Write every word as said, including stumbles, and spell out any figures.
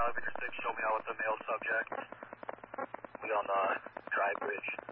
uh, Victor six, show me out with the male subject. We on the dry bridge.